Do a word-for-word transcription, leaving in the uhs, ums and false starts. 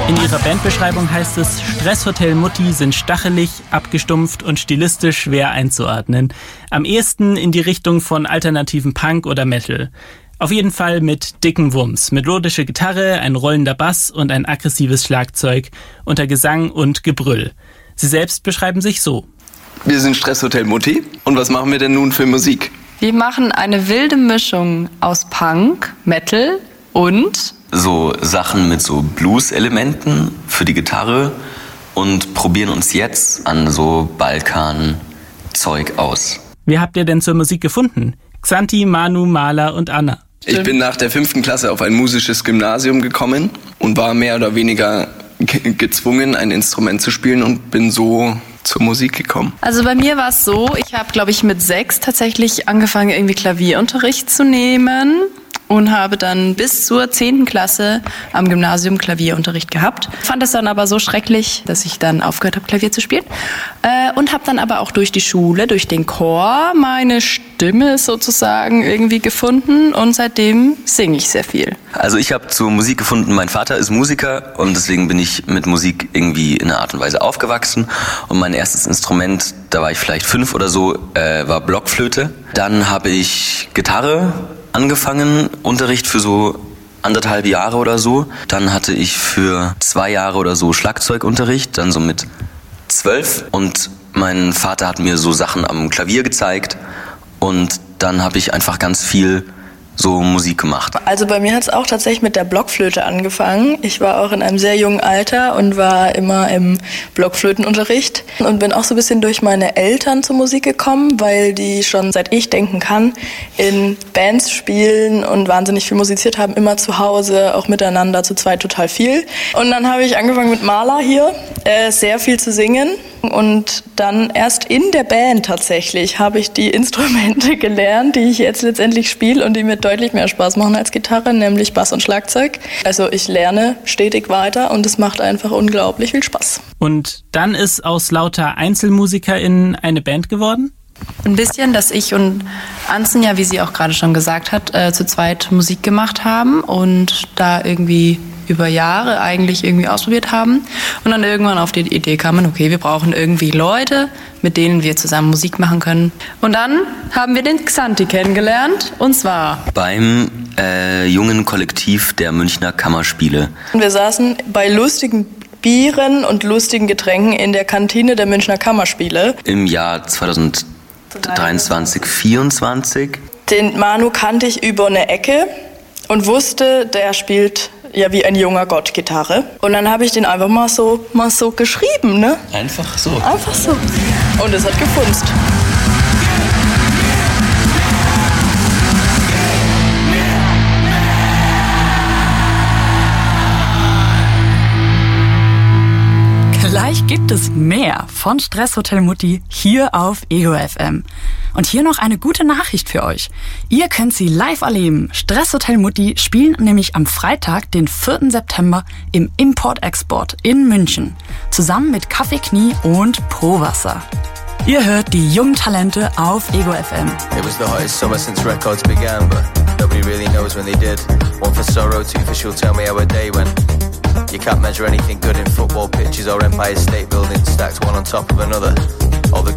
In ihrer Bandbeschreibung heißt es, Stresshotel Mutti sind stachelig, abgestumpft und stilistisch schwer einzuordnen. Am ehesten in die Richtung von alternativen Punk oder Metal. Auf jeden Fall mit dicken Wumms, melodische Gitarre, ein rollender Bass und ein aggressives Schlagzeug unter Gesang und Gebrüll. Sie selbst beschreiben sich so. Wir sind Stresshotel Mutti. Und was machen wir denn nun für Musik? Wir machen eine wilde Mischung aus Punk, Metal und so Sachen mit so Blues-Elementen für die Gitarre und probieren uns jetzt an so Balkan-Zeug aus. Wie habt ihr denn zur Musik gefunden? Xanti, Manu, Mala und Anna. Ich bin nach der fünften Klasse auf ein musisches Gymnasium gekommen und war mehr oder weniger ge- gezwungen, ein Instrument zu spielen und bin so zur Musik gekommen. Also bei mir war es so, ich habe, glaube ich, mit sechs tatsächlich angefangen, irgendwie Klavierunterricht zu nehmen. Und habe dann bis zur zehnten Klasse am Gymnasium Klavierunterricht gehabt. Fand es dann aber so schrecklich, dass ich dann aufgehört habe, Klavier zu spielen. Äh, und habe dann aber auch durch die Schule, durch den Chor, meine Stimme sozusagen irgendwie gefunden. Und seitdem singe ich sehr viel. Also ich habe zur Musik gefunden, mein Vater ist Musiker und deswegen bin ich mit Musik irgendwie in einer Art und Weise aufgewachsen. Und mein erstes Instrument, da war ich vielleicht fünf oder so, äh, war Blockflöte. Dann habe ich Gitarre angefangen, Unterricht für so anderthalb Jahre oder so. Dann hatte ich für zwei Jahre oder so Schlagzeugunterricht, dann so mit zwölf. Und mein Vater hat mir so Sachen am Klavier gezeigt und dann habe ich einfach ganz viel so Musik gemacht. Also bei mir hat es auch tatsächlich mit der Blockflöte angefangen. Ich war auch in einem sehr jungen Alter und war immer im Blockflötenunterricht und bin auch so ein bisschen durch meine Eltern zur Musik gekommen, weil die schon seit ich denken kann in Bands spielen und wahnsinnig viel musiziert haben, immer zu Hause, auch miteinander, zu zweit total viel. Und dann habe ich angefangen mit Mala hier, äh, sehr viel zu singen. Und dann erst in der Band tatsächlich habe ich die Instrumente gelernt, die ich jetzt letztendlich spiele und die mir deutlich mehr Spaß machen als Gitarre, nämlich Bass und Schlagzeug. Also ich lerne stetig weiter und es macht einfach unglaublich viel Spaß. Und dann ist aus lauter EinzelmusikerInnen eine Band geworden? Ein bisschen, dass ich und Anzen, ja, wie sie auch gerade schon gesagt hat, äh, zu zweit Musik gemacht haben und da irgendwie über Jahre eigentlich irgendwie ausprobiert haben und dann irgendwann auf die Idee kamen, okay, wir brauchen irgendwie Leute, mit denen wir zusammen Musik machen können. Und dann haben wir den Xanti kennengelernt und zwar beim äh, jungen Kollektiv der Münchner Kammerspiele. Wir saßen bei lustigen Bieren und lustigen Getränken in der Kantine der Münchner Kammerspiele. Im Jahr zwanzig dreiundzwanzig, vierundzwanzig. Den Manu kannte ich über eine Ecke und wusste, der spielt ja wie ein junger Gott Gitarre. Und dann habe ich den einfach mal so, mal so geschrieben, ne? Einfach so. Einfach so. Und es hat gefunzt. Gleich gibt es mehr von Stresshotel Mutti hier auf Ego F M. Und hier noch eine gute Nachricht für euch. Ihr könnt sie live erleben. Stresshotel Mutti spielen nämlich am Freitag, den vierten September im Import-Export in München. Zusammen mit Kaffee Knie und Pro-Wasser. Ihr hört die jungen Talente auf Ego F M. It was the hottest summer since records began, but nobody really knows when they did. One for sorrow, two for she'll tell me how a day went. You can't measure anything good in football pitches or Empire State Buildings stacked one on top of another.